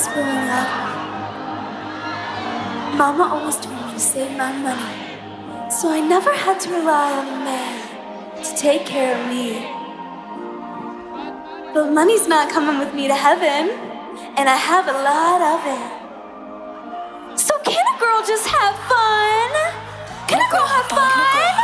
was growing up, Mama always told me to save my money, so I never had to rely on a man to take care of me. But money's not coming with me to heaven, and I have a lot of it. So can a girl just have fun? Can a girl have fun?